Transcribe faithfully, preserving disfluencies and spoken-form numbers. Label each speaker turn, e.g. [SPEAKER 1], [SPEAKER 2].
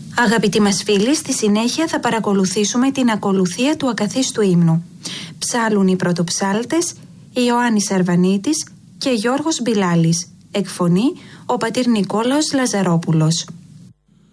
[SPEAKER 1] Αγαπητοί μας φίλοι, στη συνέχεια θα παρακολουθήσουμε την ακολουθία του ακαθίστου ύμνου. Ψάλουν οι πρωτοψάλτες Ιωάννης Αρβανίτης και Γιώργος Μπιλάλης. Εκφωνεί ο πατήρ Νικόλαος Λαζαρόπουλος.